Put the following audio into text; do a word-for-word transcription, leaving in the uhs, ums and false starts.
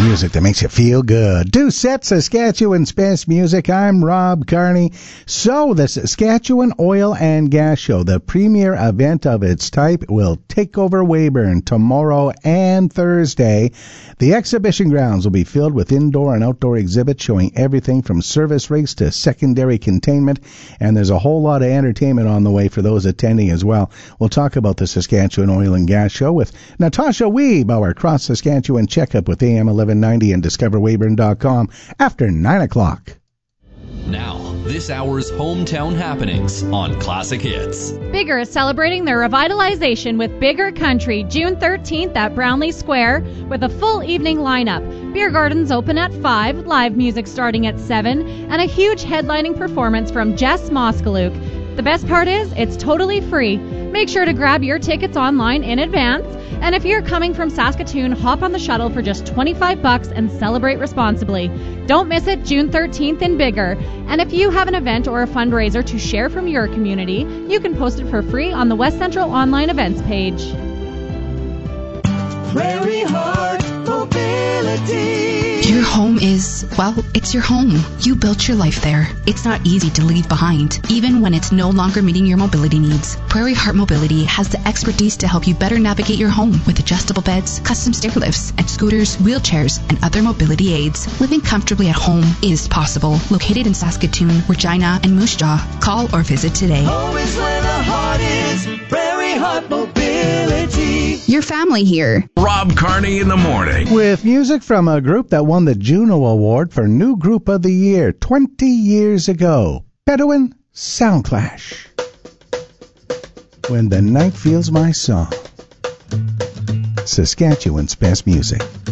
Music that makes you feel good. Doucette, Saskatchewan's best music. I'm Rob Carney. So, the Saskatchewan Oil and Gas Show, the premier event of its type, will take over Weyburn tomorrow and Thursday. The exhibition grounds will be filled with indoor and outdoor exhibits showing everything from service rigs to secondary containment, and there's a whole lot of entertainment on the way for those attending as well. We'll talk about the Saskatchewan Oil and Gas Show with Natasha Wiebe, our Cross Saskatchewan checkup with A M eleven ninety and discover weyburn dot com after nine o'clock. Now, this hour's hometown happenings on Classic Hits. Bigger is celebrating their revitalization with Bigger Country June thirteenth at Brownlee Square with a full evening lineup. Beer gardens open at five, live music starting at seven, and a huge headlining performance from Jess Moskaluk. The best part is, it's totally free. Make sure to grab your tickets online in advance. And if you're coming from Saskatoon, hop on the shuttle for just twenty-five bucks and celebrate responsibly. Don't miss it June thirteenth in Bigger. And if you have an event or a fundraiser to share from your community, you can post it for free on the West Central online events page. Prairie Heart Mobility. Your home is, well, it's your home. You built your life there. It's not easy to leave behind, even when it's no longer meeting your mobility needs. Prairie Heart Mobility has the expertise to help you better navigate your home with adjustable beds, custom stair lifts, and scooters, wheelchairs, and other mobility aids. Living comfortably at home is possible. Located in Saskatoon, Regina, and Moose Jaw. Call or visit today. Home is where the heart is. Prairie Heart Mobility. Your family here. Rob Carney in the morning. With music from a group that won the Juno Award for New Group of the Year twenty years ago. Bedouin Soundclash. When the Night Feels My Song. Saskatchewan's best music.